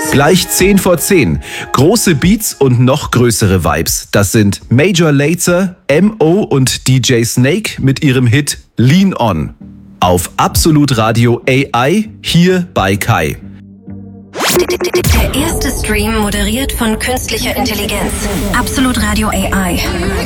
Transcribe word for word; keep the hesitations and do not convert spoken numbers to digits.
Gleich zehn vor zehn. Große Beats und noch größere Vibes. Das sind Major Lazer, M O und D J Snake mit ihrem Hit Lean On. Auf Absolut Radio A I, hier bei Kai. Der erste Stream moderiert von künstlicher Intelligenz. Absolut Radio A I.